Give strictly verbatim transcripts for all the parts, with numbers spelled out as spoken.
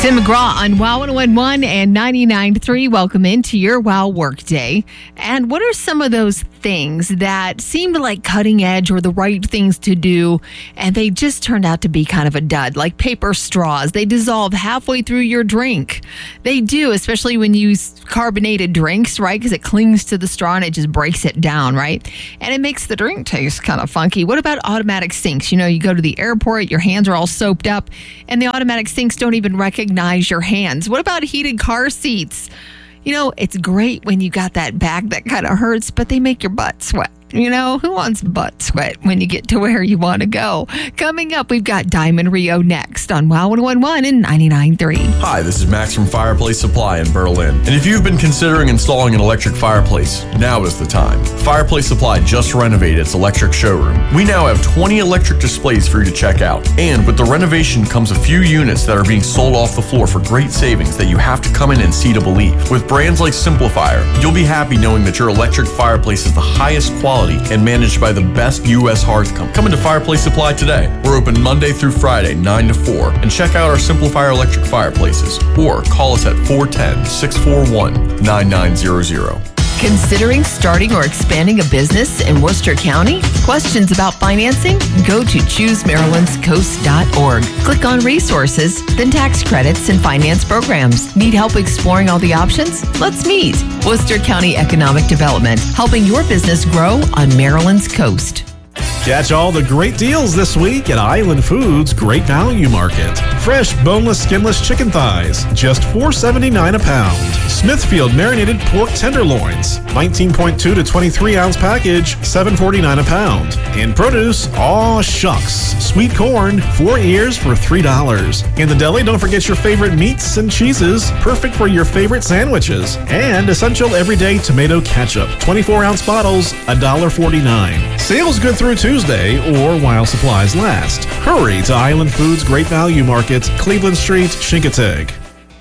Tim McGraw on Wow one oh one point one and ninety-nine point three. Welcome into your Wow Workday. And what are some of those things that seemed like cutting edge or the right things to do, and they just turned out to be kind of a dud? Like paper straws. They dissolve halfway through your drink. They do, especially when you use carbonated drinks, right? Because it clings to the straw and it just breaks it down, right? And it makes the drink taste kind of funky. What about automatic sinks? You know, you go to the airport, your hands are all soaped up, and the automatic sinks don't even recognize your hands. What about heated car seats? You know, it's great when you got that back that kind of hurts, but they make your butt sweat. You know, who wants butt sweat when you get to where you want to go? Coming up, we've got Diamond Rio next on Wow one oh one point one and ninety-nine point three. Hi, this is Max from Fireplace Supply in Berlin. And if you've been considering installing an electric fireplace, now is the time. Fireplace Supply just renovated its electric showroom. We now have twenty electric displays for you to check out. And with the renovation comes a few units that are being sold off the floor for great savings that you have to come in and see to believe. With brands like Simplifier, you'll be happy knowing that your electric fireplace is the highest quality and managed by the best U S hearth company. Come into Fireplace Supply today. We're open Monday through Friday, nine to four. And check out our Simplifier electric fireplaces. Or call us at four one zero, six four one, nine nine zero zero. Considering starting or expanding a business in Worcester County? Questions about financing? Go to choose marylands coast dot org. Click on resources, then tax credits and finance programs. Need help exploring all the options? Let's meet. Worcester County Economic Development, helping your business grow on Maryland's coast. Catch all the great deals this week at Island Foods Great Value Market. Fresh, boneless, skinless chicken thighs, just four dollars and seventy-nine cents a pound. Smithfield marinated pork tenderloins, nineteen point two to twenty-three ounce package, seven dollars and forty-nine cents a pound. In produce, aw shucks, sweet corn, four ears for three dollars. In the deli, don't forget your favorite meats and cheeses, perfect for your favorite sandwiches. And essential everyday tomato ketchup, twenty-four ounce bottles, one dollar and forty-nine cents. Sales good through Tuesday or while supplies last. Hurry to Island Foods Great Value Market, Cleveland Street, Chincoteague.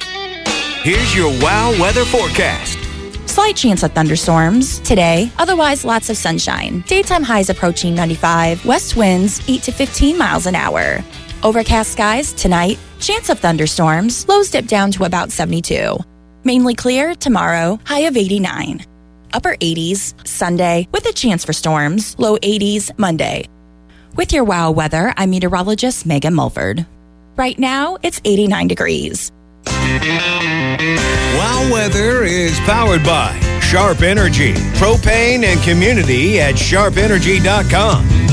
Here's your Wow weather forecast. Slight chance of thunderstorms today, otherwise lots of sunshine. Daytime highs approaching ninety-five, west winds eight to fifteen miles an hour. Overcast skies tonight, chance of thunderstorms, lows dip down to about seventy-two. Mainly clear tomorrow, high of eighty-nine. Upper eighties Sunday with a chance for storms, low eighties Monday. With your Wow weather, I'm meteorologist Megan Mulford. Right now, it's eighty-nine degrees. Wow weather is powered by Sharp Energy, propane and community at sharp energy dot com.